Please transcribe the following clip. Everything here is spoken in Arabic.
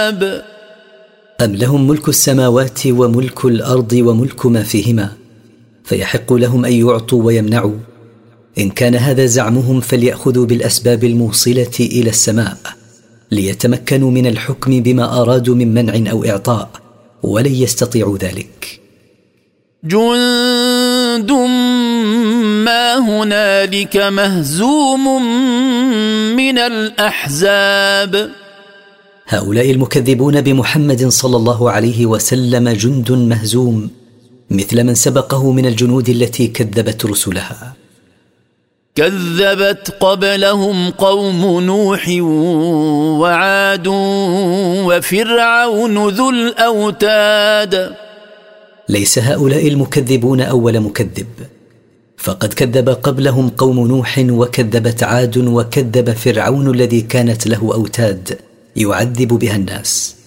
أم لهم ملك السماوات وملك الأرض وملك ما فيهما فيحق لهم أن يعطوا ويمنعوا؟ إن كان هذا زعمهم فليأخذوا بالأسباب الموصلة إلى السماء ليتمكنوا من الحكم بما أرادوا من منع أو إعطاء، ولن يستطيعوا ذلك. جند ما هنالك مهزوم من الأحزاب. هؤلاء المكذبون بمحمد صلى الله عليه وسلم جند مهزوم مثل من سبقه من الجنود التي كذبت رسلها. كذبت قبلهم قوم نوح وعاد وفرعون ذو الأوتاد. ليس هؤلاء المكذبون أول مكذب، فقد كذب قبلهم قوم نوح وكذبت عاد وكذب فرعون الذي كانت له أوتاد يعذب بها الناس.